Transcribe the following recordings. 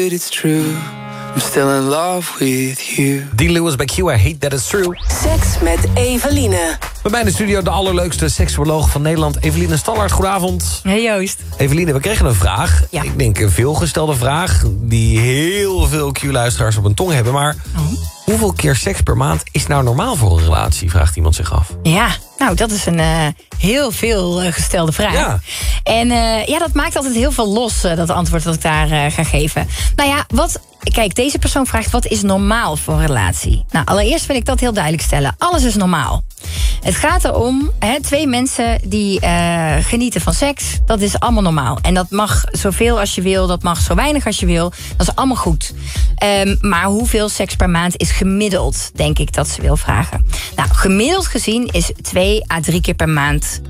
It's true. I'm still in love with you. Dean Lewis bij Q, I hate that it's true. Seks met Eveline. Bij mij in de studio de allerleukste seksuoloog van Nederland, Eveline Stallard. Goedenavond. Hey Joost. Eveline, we kregen een vraag. Ja. Ik denk een veelgestelde vraag die heel veel Q-luisteraars op hun tong hebben. Maar hoeveel keer seks per maand is nou normaal voor een relatie, vraagt iemand zich af. Ja, nou dat is een heel veel gestelde vraag. Ja. En dat maakt altijd heel veel los, dat antwoord dat ik daar ga geven. Nou ja, kijk, deze persoon vraagt wat is normaal voor een relatie? Nou, allereerst wil ik dat heel duidelijk stellen. Alles is normaal. Het gaat erom, twee mensen die genieten van seks. Dat is allemaal normaal. En dat mag zoveel als je wil, dat mag zo weinig als je wil. Dat is allemaal goed. Maar hoeveel seks per maand is gemiddeld, denk ik dat ze wil vragen. Nou, gemiddeld gezien is 2 à 3 keer per maand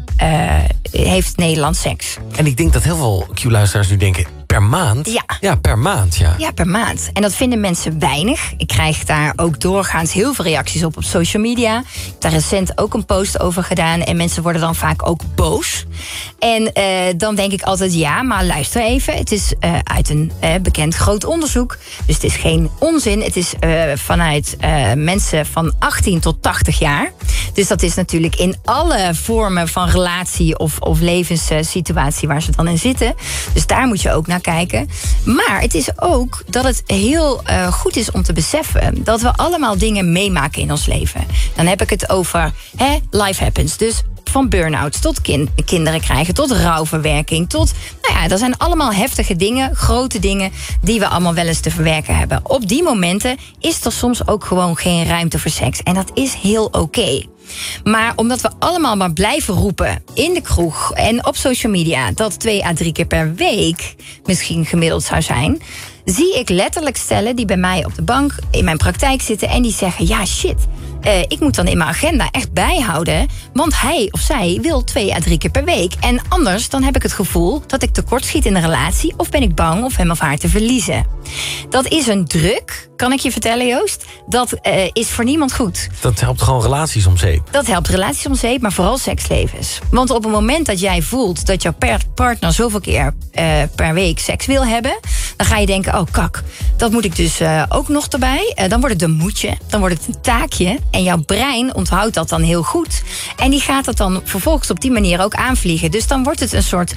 heeft Nederland seks. En ik denk dat heel veel Q-luisteraars nu denken, per maand? Ja. Ja, per maand, ja. Ja, per maand. En dat vinden mensen weinig. Ik krijg daar ook doorgaans heel veel reacties op social media. Ik heb daar recent ook een post over gedaan. En mensen worden dan vaak ook boos. En dan denk ik altijd, ja, maar luister even. Het is uit een bekend groot onderzoek. Dus het is geen onzin. Het is vanuit mensen van 18 tot 80 jaar. Dus dat is natuurlijk in alle vormen van relatie of levenssituatie waar ze dan in zitten. Dus daar moet je ook naar kijken. Maar het is ook dat het heel goed is om te beseffen dat we allemaal dingen meemaken in ons leven. Dan heb ik het over life happens. Dus van burn-outs tot kinderen krijgen, tot rouwverwerking, tot, dat zijn allemaal heftige dingen, grote dingen die we allemaal wel eens te verwerken hebben. Op die momenten is er soms ook gewoon geen ruimte voor seks. En dat is heel oké. Maar omdat we allemaal maar blijven roepen in de kroeg en op social media dat 2 à 3 keer per week misschien gemiddeld zou zijn, zie ik letterlijk stellen die bij mij op de bank in mijn praktijk zitten en die zeggen, ja shit, ik moet dan in mijn agenda echt bijhouden, want hij of zij wil 2 à 3 keer per week. En anders dan heb ik het gevoel dat ik tekortschiet in een relatie of ben ik bang om hem of haar te verliezen. Dat is een druk, kan ik je vertellen Joost. Dat is voor niemand goed. Dat helpt gewoon relaties om zeep. Dat helpt relaties om zeep, maar vooral sekslevens. Want op het moment dat jij voelt dat jouw partner zoveel keer per week seks wil hebben, dan ga je denken, oh kak, dat moet ik dus ook nog erbij. Dan wordt het een moetje, dan wordt het een taakje. En jouw brein onthoudt dat dan heel goed. En die gaat dat dan vervolgens op die manier ook aanvliegen. Dus dan wordt het een soort,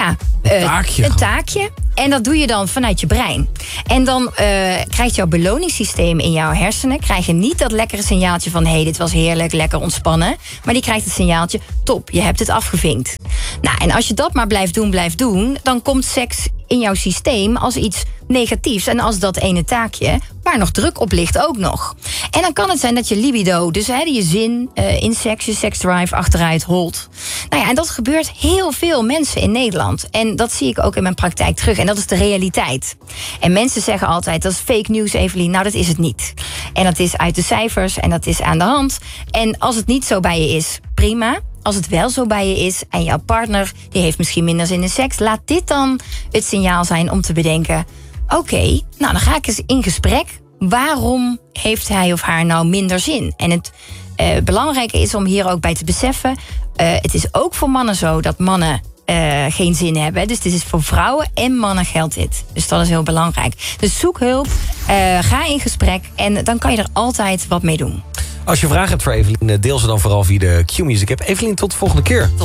een taakje. En dat doe je dan vanuit je brein. En dan krijgt jouw beloningssysteem in jouw hersenen, krijg je niet dat lekkere signaaltje van, hey, dit was heerlijk, lekker ontspannen. Maar die krijgt het signaaltje, top, je hebt het afgevinkt. Nou, en als je dat maar blijft doen, dan komt seks in jouw systeem als iets negatiefs. En als dat ene taakje waar nog druk op ligt ook nog. En dan kan het zijn dat je libido, dus je zin in seks, je seksdrive achteruit holt. Nou ja, en dat gebeurt heel veel mensen in Nederland. En dat zie ik ook in mijn praktijk terug. En dat is de realiteit. En mensen zeggen altijd, dat is fake news, Eveline. Nou, dat is het niet. En dat is uit de cijfers en dat is aan de hand. En als het niet zo bij je is, prima. Als het wel zo bij je is en jouw partner die heeft misschien minder zin in seks, laat dit dan het signaal zijn om te bedenken, oké, nou dan ga ik eens in gesprek. Waarom heeft hij of haar nou minder zin? En het belangrijke is om hier ook bij te beseffen, het is ook voor mannen zo dat mannen geen zin hebben. Dus dit is voor vrouwen en mannen geldt dit. Dus dat is heel belangrijk. Dus zoek hulp, ga in gesprek en dan kan je er altijd wat mee doen. Als je vragen hebt voor Eveline, deel ze dan vooral via de Q-Music app. Eveline, tot de volgende keer.